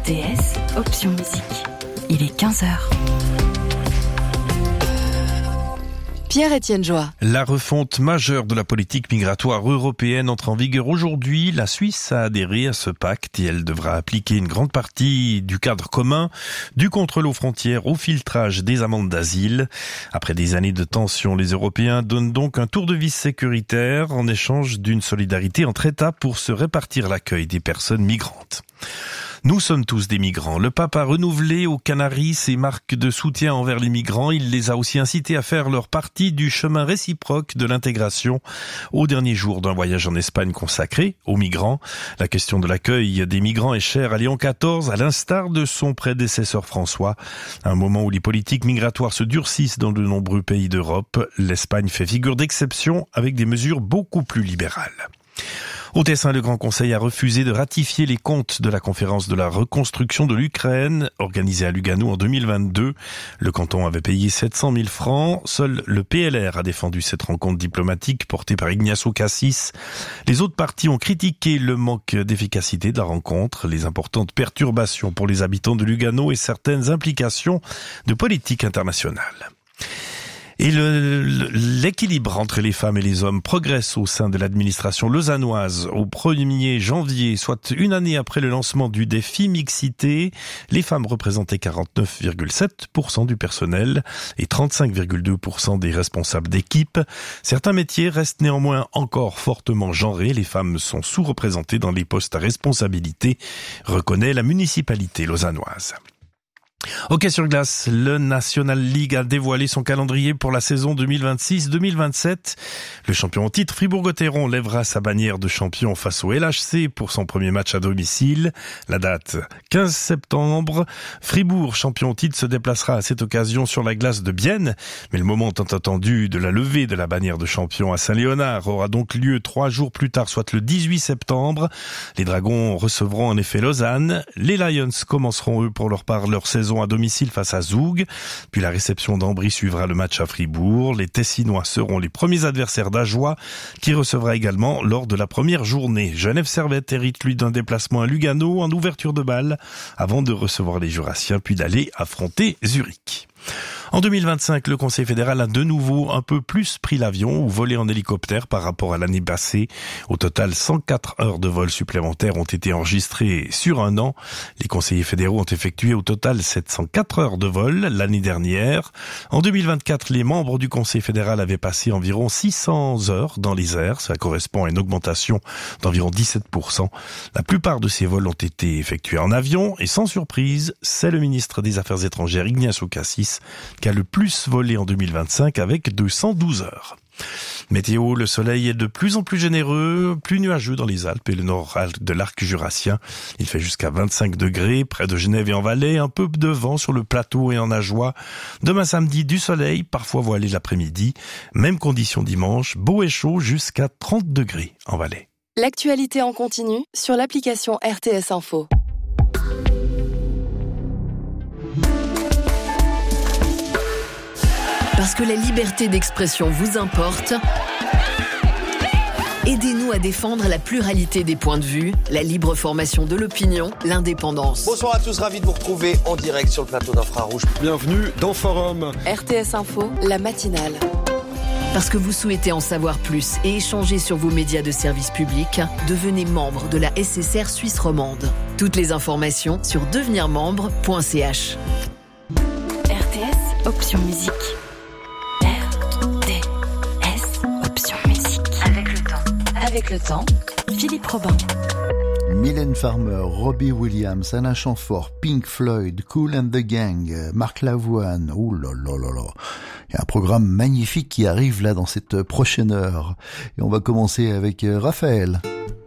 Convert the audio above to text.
RTS, option musique. Il est 15h. Pierre-Étienne Joie. La refonte majeure de la politique migratoire européenne entre en vigueur aujourd'hui. La Suisse a adhéré à ce pacte et elle devra appliquer une grande partie du cadre commun, du contrôle aux frontières au filtrage des demandes d'asile. Après des années de tension, les Européens donnent donc un tour de vis sécuritaire en échange d'une solidarité entre États pour se répartir l'accueil des personnes migrantes. Nous sommes tous des migrants. Le pape a renouvelé aux Canaries ses marques de soutien envers les migrants. Il les a aussi incités à faire leur partie du chemin réciproque de l'intégration au dernier jour d'un voyage en Espagne consacré aux migrants. La question de l'accueil des migrants est chère à Léon XIV, à l'instar de son prédécesseur François. À un moment où les politiques migratoires se durcissent dans de nombreux pays d'Europe, l'Espagne fait figure d'exception avec des mesures beaucoup plus libérales. Au Tessin, le Grand Conseil a refusé de ratifier les comptes de la conférence de la reconstruction de l'Ukraine, organisée à Lugano en 2022. Le canton avait payé 700 000 francs. Seul le PLR a défendu cette rencontre diplomatique portée par Ignacio Cassis. Les autres partis ont critiqué le manque d'efficacité de la rencontre, les importantes perturbations pour les habitants de Lugano et certaines implications de politique internationale. Et l'équilibre entre les femmes et les hommes progresse au sein de l'administration lausannoise. Au 1er janvier, soit une année après le lancement du défi mixité, les femmes représentaient 49,7% du personnel et 35,2% des responsables d'équipe. Certains métiers restent néanmoins encore fortement genrés. Les femmes sont sous-représentées dans les postes à responsabilité, reconnaît la municipalité lausannoise. Hockey sur glace, le National League a dévoilé son calendrier pour la saison 2026-2027. Le champion en titre, Fribourg-Gotteron, lèvera sa bannière de champion face au LHC pour son premier match à domicile. La date, 15 septembre. Fribourg, champion en titre, se déplacera à cette occasion sur la glace de Bienne. Mais le moment tant attendu de la levée de la bannière de champion à Saint-Léonard aura donc lieu 3 jours plus tard, soit le 18 septembre. Les Dragons recevront en effet Lausanne. Les Lions commenceront eux pour leur part leur saison à domicile face à Zoug, puis la réception d'Ambry suivra le match à Fribourg. Les Tessinois seront les premiers adversaires d'Ajoie, qui recevra également lors de la première journée. Genève Servette hérite lui d'un déplacement à Lugano en ouverture de balle, avant de recevoir les Jurassiens, puis d'aller affronter Zurich. En 2025, le Conseil fédéral a de nouveau un peu plus pris l'avion ou volé en hélicoptère par rapport à l'année passée. Au total, 104 heures de vol supplémentaires ont été enregistrées sur un an. Les conseillers fédéraux ont effectué au total 704 heures de vol l'année dernière. En 2024, les membres du Conseil fédéral avaient passé environ 600 heures dans les airs. Ça correspond à une augmentation d'environ 17%. La plupart de ces vols ont été effectués en avion et sans surprise, c'est le ministre des Affaires étrangères Ignacio Cassis qui a le plus volé en 2025 avec 212 heures. Météo, le soleil est de plus en plus généreux, plus nuageux dans les Alpes et le nord de l'arc jurassien. Il fait jusqu'à 25 degrés près de Genève et en Valais, un peu de vent sur le plateau et en Ajoie. Demain samedi, du soleil, parfois voilé l'après-midi. Même condition dimanche, beau et chaud jusqu'à 30 degrés en Valais. L'actualité en continu sur l'application RTS Info. Parce que la liberté d'expression vous importe, aidez-nous à défendre la pluralité des points de vue, la libre formation de l'opinion, l'indépendance. Bonsoir à tous, ravi de vous retrouver en direct sur le plateau d'Infrarouge. Bienvenue dans Forum. RTS Info, la matinale. Parce que vous souhaitez en savoir plus et échanger sur vos médias de service public, devenez membre de la SSR Suisse romande. Toutes les informations sur devenirmembre.ch. RTS, option musique. Avec le temps, Philippe Robin. Mylène Farmer, Robbie Williams, Alain Chamfort, Pink Floyd, Kool and the Gang, Marc Lavoine. Ouh là là là là. Il y a un programme magnifique qui arrive là dans cette prochaine heure. Et on va commencer avec Raphaël.